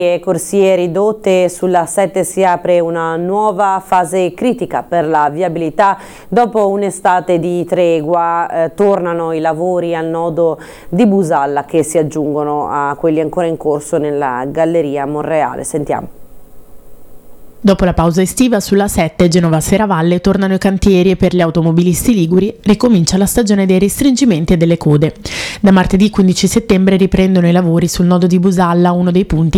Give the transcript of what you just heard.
Corsie ridotte, sulla 7 si apre una nuova fase critica per la viabilità. Dopo un'estate di tregua tornano i lavori al nodo di Busalla che si aggiungono a quelli ancora in corso nella galleria Monreale. Sentiamo. Dopo la pausa estiva, sulla 7 Genova-Serravalle tornano i cantieri e per gli automobilisti liguri ricomincia la stagione dei restringimenti e delle code. Da martedì 15 settembre riprendono i lavori sul nodo di Busalla, uno dei punti